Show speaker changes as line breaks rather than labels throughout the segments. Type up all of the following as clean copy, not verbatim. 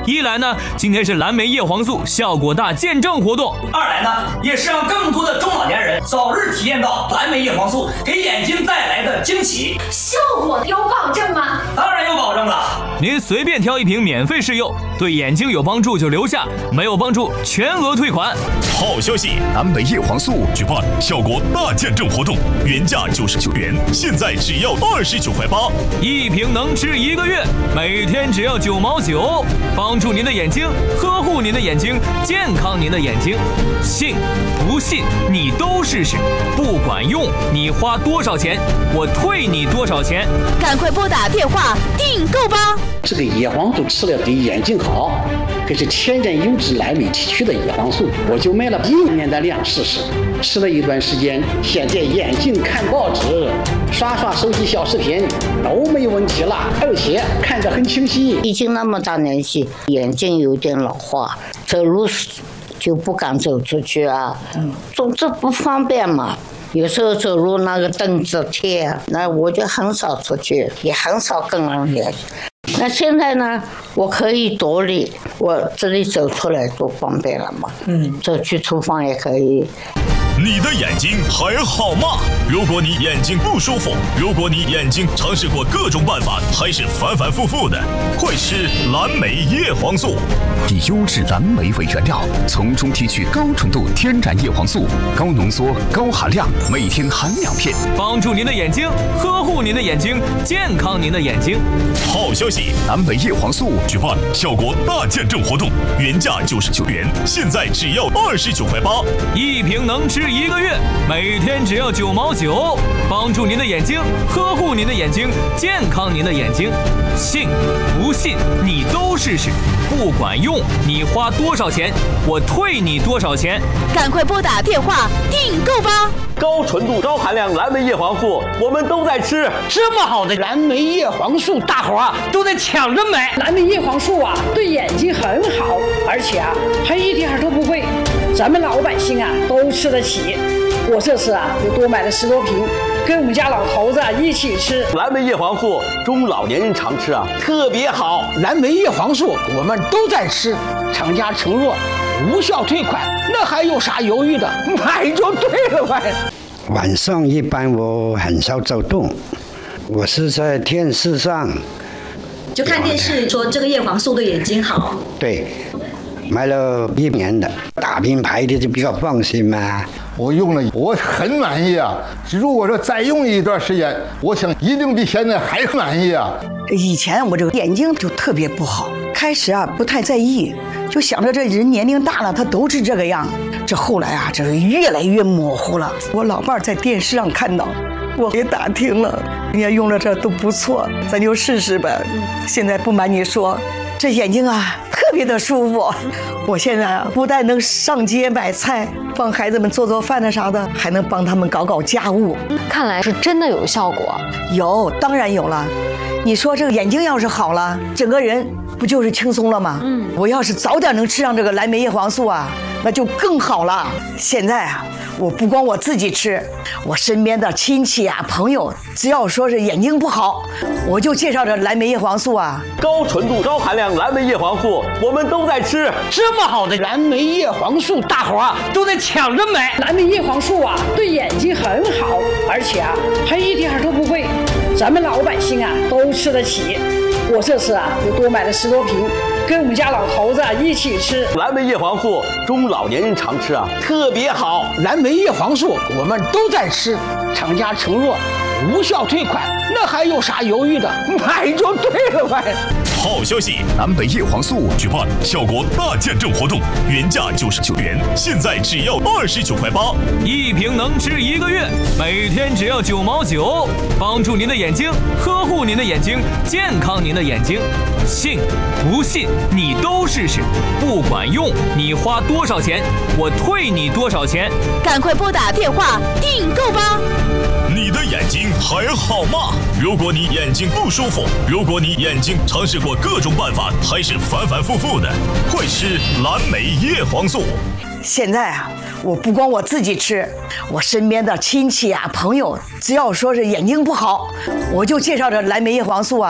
一来呢，今天是蓝莓叶黄素效果大见证活动；
二来呢，也是让更多的中老年人早日体验到蓝莓叶黄素给眼睛带来的惊喜。
效果有保证吗？
当然有保证了。
您随便挑一瓶免费试用，对眼睛有帮助就留下，没有帮助全额退款。
好消息，蓝莓叶黄素举办效果大见证活动，原价99元，现在只要29.8块，
一瓶能吃1个月，每天只要9毛9，帮助您的眼睛，呵护您的眼睛，健康您的眼睛。信不信你都试试，不管用你花多少钱，我退你多少钱。
赶快拨打电话订购吧！
这个叶黄素吃了对眼睛好，可是天然优质蓝莓提取的叶黄素，我就买了1年的量试试，吃了一段时间，现在眼睛看报纸、刷手机小视频都没问题了，而且看得很清晰。
已经那么大年纪，眼睛有点老化，走路就不敢走出去啊，总之不方便嘛。有时候走路那个凳子贴，那我就很少出去，也很少跟人联系。那现在呢，我可以独立，我这里走出来多方便了嘛。走去厨房也可以。
你的眼睛还好吗？如果你眼睛不舒服，如果你眼睛尝试过各种办法还是反复的，快吃蓝莓叶黄素。
以优质蓝莓为原料，从中提取高纯度天然叶黄素，高浓缩、高含量，每天含2片，
帮助您的眼睛，呵护您的眼睛，健康您的眼睛。
好消息，蓝莓叶黄素举办效果大见证活动，原价99元，现在只要29.8块，
一瓶能吃1个月，每天只要9毛9，帮助您的眼睛，呵护您的眼睛，健康您的眼睛。信不信你都试试，不管用你花多少钱，我退你多少钱。
赶快拨打电话订购吧！
高纯度、高含量蓝莓叶黄素，我们都在吃。
这么好的蓝莓叶黄素，大伙儿都得抢着买。
蓝莓叶黄素啊，对眼睛很好，而且啊还一点都不贵，咱们老百姓啊都吃得起。我这次啊又多买了10多瓶，跟我们家老头子一起吃。
蓝莓叶黄素中老年人常吃啊，特别好。
蓝莓叶黄素我们都在吃，厂家承诺无效退款，那还有啥犹豫的？买就对了呗。
晚上一般我很少走动，我是在电视上
就看电视说这个叶黄素对眼睛好。
对，买了1年的，大品牌的就比较放心嘛。
我用了，我很满意啊！如果说再用一段时间，我想一定比现在还满意啊！
以前我这个眼睛就特别不好，开始啊不太在意，就想着这人年龄大了，他都是这个样。这后来啊，这个越来越模糊了。我老伴在电视上看到，我也打听了，人家用了这都不错，咱就试试呗。现在不瞒你说，这眼睛啊特别的舒服。我现在啊不但能上街买菜，帮孩子们做饭的啥的，还能帮他们搞家务。
看来是真的有效果。
有，当然有了。你说这个眼睛要是好了，整个人不就是轻松了吗？我要是早点能吃上这个蓝莓叶黄素啊，那就更好了。现在啊，我不光我自己吃，我身边的亲戚啊、朋友，只要说是眼睛不好，我就介绍这蓝莓叶黄素啊。
高纯度、高含量蓝莓叶黄素，我们都在吃。
这么好的蓝莓叶黄素，大伙儿都得抢着买。
蓝莓叶黄素啊，对眼睛很好，而且啊还一点都不贵，咱们老百姓啊都吃得起。我这次啊又多买了10多瓶，跟我们家老头子一起吃。
蓝莓叶黄素中老年人常吃啊，特别好。
蓝莓叶黄素我们都在吃，厂家承诺无效退款，那还有啥犹豫的？买就对了呗。
好消息，蓝莓叶黄素举办效果大见证活动，原价99元，现在只要29.8块，
一瓶能吃1个月，每天只要9毛9，帮助您的眼睛，呵护您的眼睛，健康您的眼睛。信不信你都试试，不管用你花多少钱，我退你多少钱。
赶快拨打电话订购吧！
你的眼睛还好吗？如果你眼睛不舒服，如果你眼睛尝试过各种办法还是反复的，快吃蓝莓叶黄素。
现在啊，我不光我自己吃，我身边的亲戚啊、朋友，只要说是眼睛不好，我就介绍这蓝莓叶黄素啊。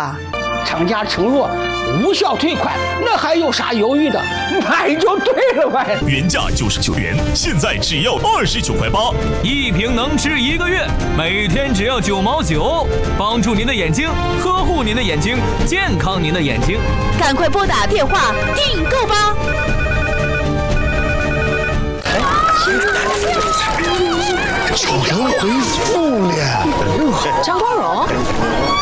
厂家承诺无效退款，那还有啥犹豫的？买就对了呗。
原价99元，现在只要29块8，
一瓶能吃1个月，每天只要9毛9，帮助您的眼睛，呵护您的眼睛，健康您的眼睛。
赶快拨打电话订购吧！
有人回复了，
张光荣。